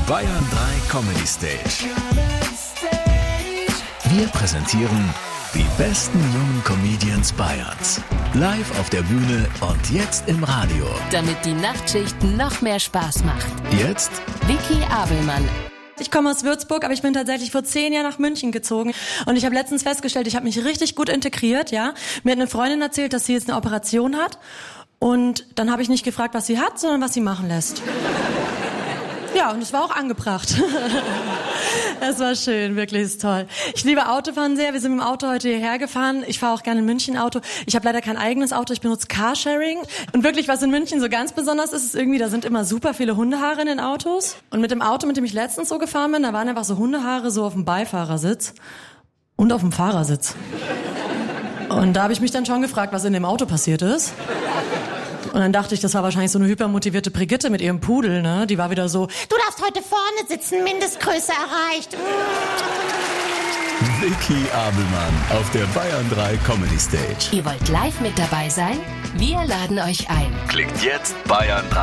Bayern 3 Comedy Stage. Wir präsentieren die besten jungen Comedians Bayerns. Live auf der Bühne und jetzt im Radio. Damit die Nachtschicht noch mehr Spaß macht. Jetzt Vicky Abelmann. Ich komme aus Würzburg, aber ich bin tatsächlich vor 10 Jahren nach München gezogen. Und ich habe letztens festgestellt, ich habe mich richtig gut integriert, ja. Mir hat eine Freundin erzählt, dass sie jetzt eine Operation hat. Und dann habe ich nicht gefragt, was sie hat, sondern was sie machen lässt. Ja, und es war auch angebracht. Es war schön, wirklich, ist toll. Ich liebe Autofahren sehr. Wir sind mit dem Auto heute hierher gefahren. Ich fahre auch gerne in München Auto. Ich habe leider kein eigenes Auto, ich benutze Carsharing. Und wirklich, was in München so ganz besonders ist, ist irgendwie, da sind immer super viele Hundehaare in den Autos. Und mit dem Auto, mit dem ich letztens so gefahren bin, da waren einfach so Hundehaare so auf dem Beifahrersitz und auf dem Fahrersitz. Und da habe ich mich dann schon gefragt, was in dem Auto passiert ist. Und dann dachte ich, das war wahrscheinlich so eine hypermotivierte Brigitte mit ihrem Pudel, ne? Die war wieder so, du darfst heute vorne sitzen, Mindestgröße erreicht. Vicky Abelmann auf der Bayern 3 Comedy Stage. Ihr wollt live mit dabei sein? Wir laden euch ein. Klickt jetzt Bayern 3.